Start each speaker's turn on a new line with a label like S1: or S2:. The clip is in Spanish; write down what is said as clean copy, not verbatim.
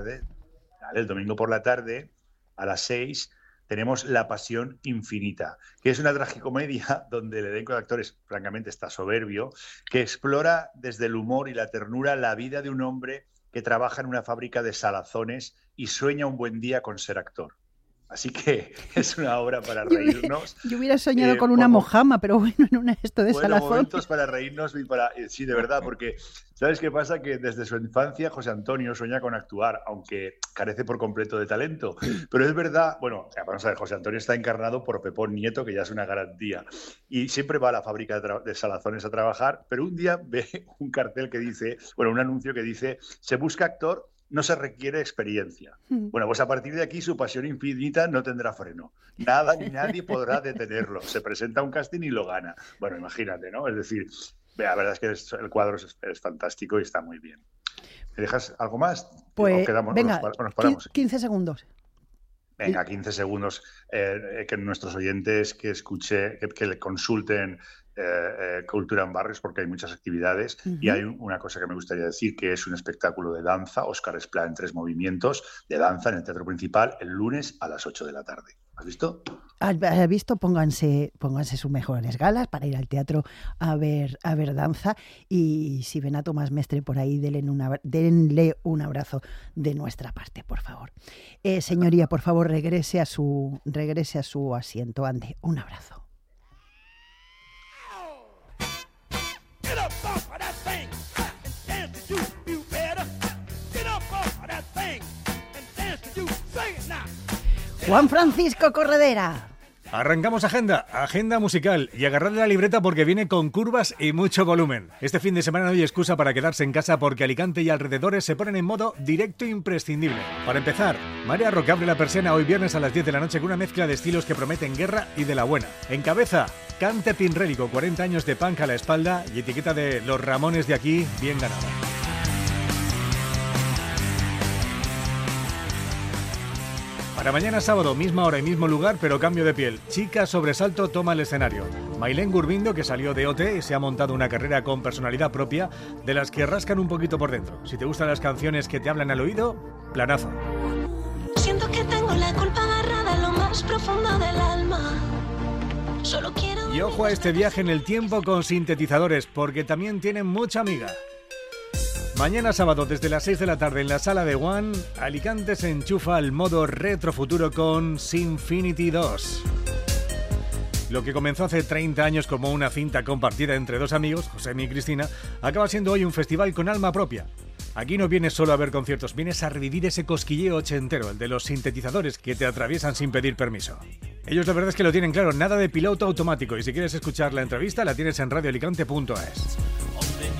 S1: tarde, ¿vale? El domingo por la tarde, a las 6, tenemos La Pasión Infinita, que es una tragicomedia donde el elenco de actores, francamente, está soberbio, que explora desde el humor y la ternura la vida de un hombre que trabaja en una fábrica de salazones y sueña un buen día con ser actor. Así que es una obra para reírnos.
S2: Yo hubiera soñado con una mojama, pero bueno, en esto de salazón.
S1: Momentos para reírnos y para... Sí, de verdad, porque ¿sabes qué pasa? Que desde su infancia José Antonio sueña con actuar, aunque carece por completo de talento. Pero es verdad, bueno, vamos a ver, José Antonio está encarnado por Pepón Nieto, que ya es una garantía. Y siempre va a la fábrica de salazones a trabajar, pero un día ve un cartel que dice, bueno, un anuncio que dice, se busca actor, no se requiere experiencia. Bueno, pues a partir de aquí su pasión infinita no tendrá freno. Nada ni nadie podrá detenerlo. Se presenta a un casting y lo gana. Bueno, imagínate, ¿no? Es decir, la verdad es que el cuadro es fantástico y está muy bien. ¿Me dejas algo más?
S2: Pues
S1: quedamos,
S2: venga,
S1: nos paramos.
S2: 15 segundos.
S1: Venga, 15 segundos. Que nuestros oyentes que le consulten Cultura en Barrios, porque hay muchas actividades. Y hay una cosa que me gustaría decir, que es un espectáculo de danza, Óscar Esplá en 3 movimientos, de danza en el Teatro Principal, el lunes a las 8 de la tarde. ¿Has visto?
S2: ¿Has visto? Pónganse sus mejores galas para ir al teatro a ver danza. Y si ven a Tomás Mestre por ahí, denle un abrazo de nuestra parte, por favor. Señoría, por favor, regrese a su asiento. Ande, un abrazo. Juan Francisco Corredera.
S3: Arrancamos agenda musical, y agarradle la libreta porque viene con curvas y mucho volumen. Este fin de semana no hay excusa para quedarse en casa porque Alicante y alrededores se ponen en modo directo imprescindible. Para empezar, María Roque abre la persiana hoy viernes a las 10 de la noche con una mezcla de estilos que prometen guerra y de la buena. En cabeza, Cante Pinrelli con 40 años de punk a la espalda y etiqueta de los Ramones de aquí bien ganada. Para mañana sábado, misma hora y mismo lugar, pero cambio de piel. Chica Sobresalto toma el escenario. Mailén Gurbindo, que salió de OT y se ha montado una carrera con personalidad propia, de las que rascan un poquito por dentro. Si te gustan las canciones que te hablan al oído, planazo.
S4: Siento que tengo la culpa agarrada en lo más profundo del alma. Solo quiero...
S3: Y ojo a este viaje en el tiempo con sintetizadores, porque también tienen mucha amiga. Mañana sábado desde las 6 de la tarde en la sala de One, Alicante se enchufa al modo retrofuturo con Sinfinity 2. Lo que comenzó hace 30 años como una cinta compartida entre dos amigos, Josemi y Cristina, acaba siendo hoy un festival con alma propia. Aquí no vienes solo a ver conciertos, vienes a revivir ese cosquilleo ochentero, el de los sintetizadores que te atraviesan sin pedir permiso. Ellos la verdad es que lo tienen claro, nada de piloto automático, y si quieres escuchar la entrevista la tienes en radioalicante.es.